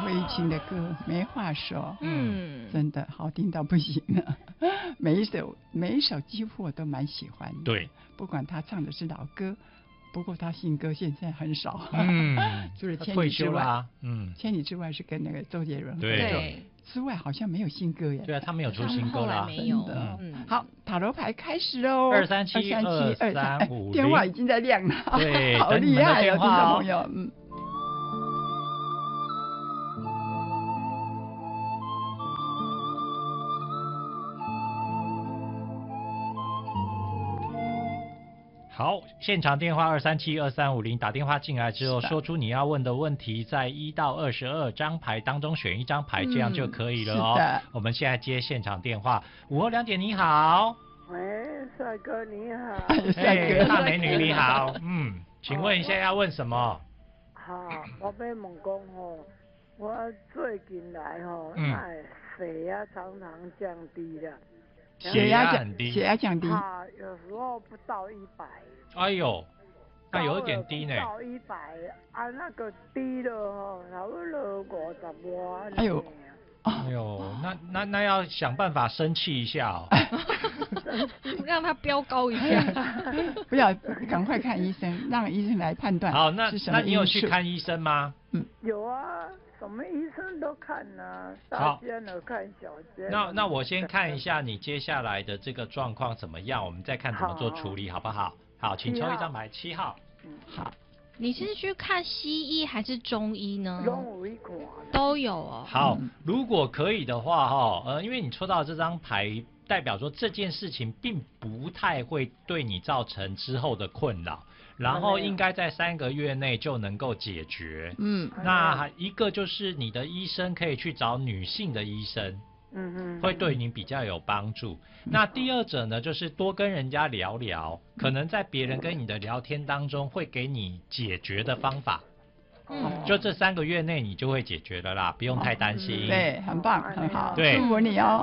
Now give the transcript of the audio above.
费玉清的歌没话说，真的好听到不行啊！每一首几乎我都蛮喜欢的。 对， 不管他唱的是老歌，不过他新歌现在很少。除了千退里之外， 休啦， 千里之外是跟那个周杰伦合对作，之外好像没有新歌耶。 对啊，他没有出新歌啦， 没有。 好，塔罗牌开始喽，2372350，电话已经在亮了， 对， 好厉害哦，听众朋友， 好，现场电话2372350，打电话进来之后，说出你要问的问题，在1到22张牌当中选一张牌，这样就可以了哦。我们现在接现场电话，52两姐你好。 喂，帅哥你好。 帅哥， 大美女你好。请问一下要问什么？ 好，我要问讲我最近来血压常常降低了。 血压降低， 有时候不到100。 哎呦，那有点低呢。 不到100啊，那个低了差不多50多。 哎呦， 那要想办法生气一下哦。 让它飙高一下。 不要，赶快看医生，让医生来判断。 好，那你有去看医生吗？ 有啊。什么医生都看啊，大间的看小间。 那我先看一下你接下来的这个状况怎么样，我们再看怎么做处理，好不好？好，请抽一张牌，7号。 好。 你是去看西医还是中医呢？ 都有哦。 好，如果可以的话因为你抽到这张牌，代表说这件事情并不太会对你造成之后的困扰。然后应该在3个月内就能够解决。那一个就是你的医生可以去找女性的医生，会对你比较有帮助。那第二者呢，就是多跟人家聊聊，可能在别人跟你的聊天当中会给你解决的方法。就这3个月内你就会解决了啦，不用太担心。 对，很棒，很好， 对， 祝福你哦。